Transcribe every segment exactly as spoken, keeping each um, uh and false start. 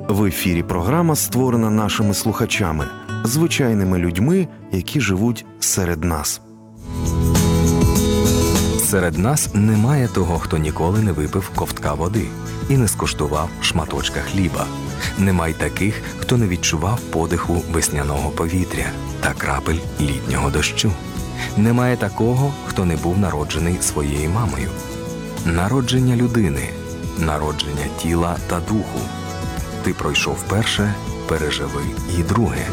В ефірі програма, створена нашими слухачами, звичайними людьми, які живуть серед нас. Серед нас немає того, хто ніколи не випив ковтка води і не скуштував шматочка хліба. Немає таких, хто не відчував подиху весняного повітря та крапель літнього дощу. Немає такого, хто не був народжений своєю мамою. Народження людини, народження тіла та духу. Ти пройшов перше, переживи і друге.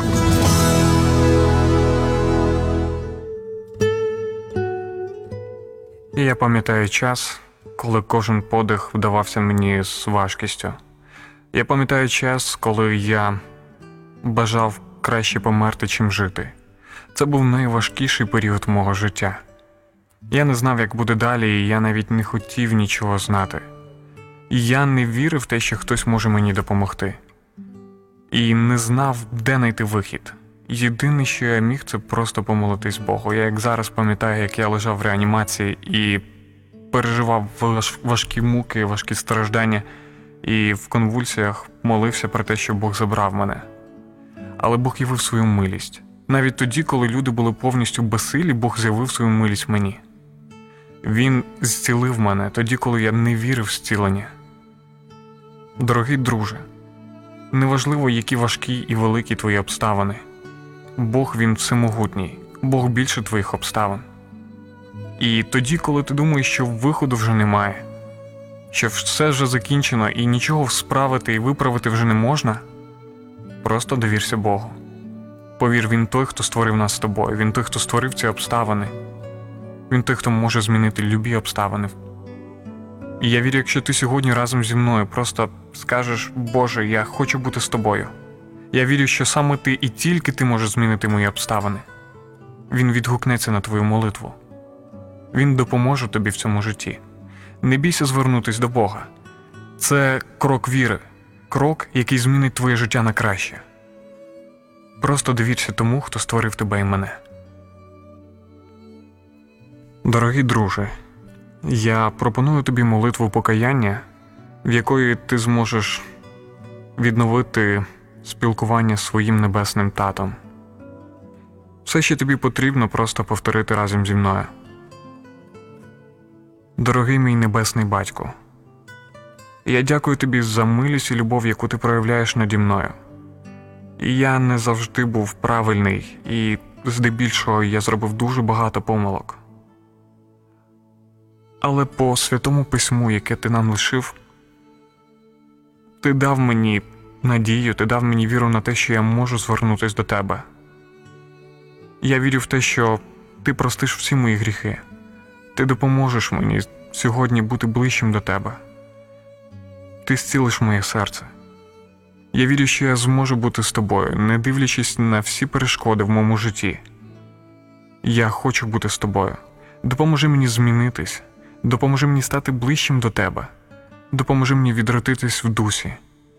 І я пам'ятаю час, коли кожен подих вдавався мені з важкістю. Я пам'ятаю час, коли я бажав краще померти, чим жити. Це був найважкіший період мого життя. Я не знав, як буде далі, і я навіть не хотів нічого знати. І я не вірив в те, що хтось може мені допомогти. І не знав, де знайти вихід. Єдине, що я міг, це просто помолитись Богу. Я як зараз пам'ятаю, як я лежав в реанімації і переживав важкі муки, важкі страждання, і в конвульсіях молився про те, щоб Бог забрав мене. Але Бог явив свою милість. Навіть тоді, коли люди були повністю безсилі, Бог з'явив свою милість мені. Він зцілив мене тоді, коли я не вірив в зцілення. Дорогий друже, неважливо, які важкі і великі твої обставини. Бог, Він всемогутній. Бог більше твоїх обставин. І тоді, коли ти думаєш, що виходу вже немає, що все вже закінчено і нічого справити і виправити вже не можна, просто довірся Богу. Повір, Він той, хто створив нас з тобою. Він той, хто створив ці обставини. Він той, хто може змінити любі обставини. І я вірю, якщо ти сьогодні разом зі мною просто скажеш: «Боже, я хочу бути з тобою». Я вірю, що саме ти і тільки ти можеш змінити мої обставини. Він відгукнеться на твою молитву. Він допоможе тобі в цьому житті. Не бійся звернутися до Бога. Це крок віри. Крок, який змінить твоє життя на краще. Просто довірся тому, хто створив тебе і мене. Дорогий друже, я пропоную тобі молитву покаяння, в якої ти зможеш відновити спілкування з своїм небесним татом. Все, що тобі потрібно, просто повторити разом зі мною. Дорогий мій небесний батько, я дякую тобі за милість і любов, яку ти проявляєш наді мною. І я не завжди був правильний, і здебільшого я зробив дуже багато помилок. Але по Святому Письму, яке ти нам лишив, ти дав мені надію, ти дав мені віру на те, що я можу звернутися до тебе. Я вірю в те, що ти простиш всі мої гріхи. Ти допоможеш мені сьогодні бути ближчим до тебе. Ти зцілиш моє серце. Я вірю, що я зможу бути з тобою, не дивлячись на всі перешкоди в моєму житті. Я хочу бути з тобою. Допоможи мені змінитись. Допоможи мені стати ближчим до тебе. Допоможи мені відродитись в дусі.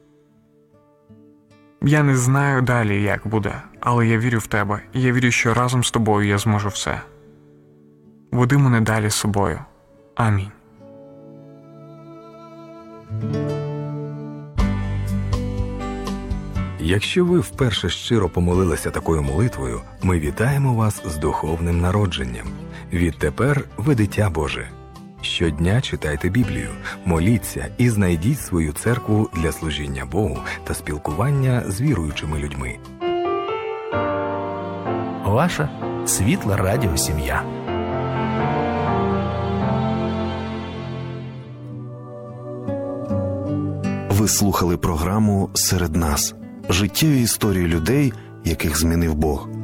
Я не знаю далі, як буде, але я вірю в тебе, і я вірю, що разом з тобою я зможу все. Веди мене далі з собою. Амінь. Якщо ви вперше щиро помолилися такою молитвою, ми вітаємо вас з духовним народженням. Відтепер ви дитя Боже. Щодня читайте Біблію, моліться і знайдіть свою церкву для служіння Богу та спілкування з віруючими людьми. Ваша світла радіосім'я. Ви слухали програму «Серед нас» – життєві історії людей, яких змінив Бог.